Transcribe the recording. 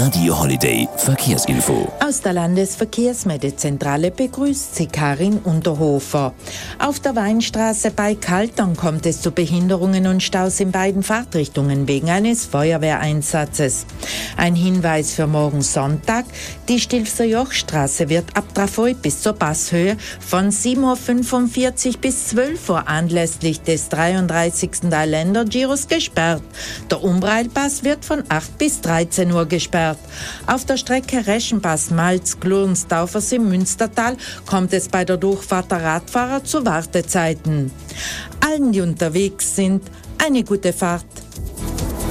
Radio Holiday Verkehrsinfo. Aus der Landesverkehrsmeldezentrale begrüßt sie Karin Unterhofer. Auf der Weinstraße bei Kaltern kommt es zu Behinderungen und Staus in beiden Fahrtrichtungen wegen eines Feuerwehreinsatzes. Ein Hinweis für morgen Sonntag: die Stilfser Jochstraße wird ab Trafoi bis zur Passhöhe von 7.45 Uhr bis 12 Uhr anlässlich des 33. Dreiländergiros gesperrt. Der Umbrailpass wird von 8 bis 13 Uhr gesperrt. Auf der Strecke Reschenpass-Malz-Glurns-Taufers im Münstertal kommt es bei der Durchfahrt der Radfahrer zu Wartezeiten. Allen, die unterwegs sind, eine gute Fahrt.